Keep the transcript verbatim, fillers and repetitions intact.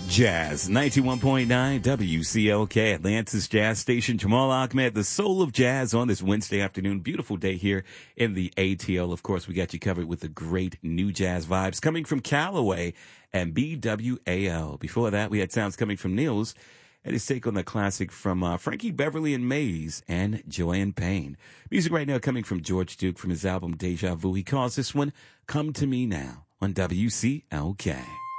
Jazz, ninety-one point nine W C L K, Atlantis Jazz Station. Jamal Ahmed, the soul of jazz on this Wednesday afternoon. Beautiful day here in the A T L. Of course, we got you covered with the great new jazz vibes coming from Callaway and B W A L. Before that, we had sounds coming from Nils and his take on the classic from uh, Frankie Beverly and Mays and Joanne Payne. Music right now coming from George Duke from his album Deja Vu. He calls this one Come to Me Now on W C L K.